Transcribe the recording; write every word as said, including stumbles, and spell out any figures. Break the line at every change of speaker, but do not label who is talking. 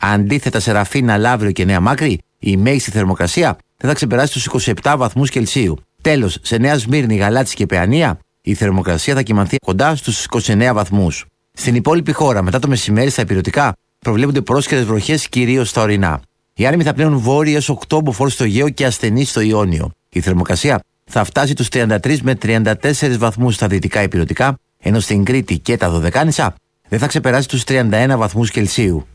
Αντίθετα, σε Ραφίνα, Λαύριο και Νέα Μάκρη, η μέγιστη θερμοκρασία δεν θα ξεπεράσει τους είκοσι επτά βαθμούς Κελσίου. Τέλος, σε Νέα Σμύρνη, Γαλάτσι και Παιανία, η θερμοκρασία θα κυμανθεί κοντά στους είκοσι εννέα βαθμούς. Στην υπόλοιπη χώρα, μετά το μεσημέρι στα ηπειρωτικά, προβλέπονται πρόσχερες βροχές κυρίως στα ορεινά. Οι άνεμοι θα πλέουν βόρειοι έως οκτώ μποφόρ στο Αιγαίο και ασθενείς στο Ιόνιο. Η θερμοκρασία θα φτάσει τους τριάντα τρεις με τριάντα τέσσερις βαθμούς στα δυτικά ηπειρωτικά, ενώ στην Κρήτη και τα Δωδεκάνησα δεν θα ξεπεράσει τους τριάντα ένα βαθμούς Κελσίου.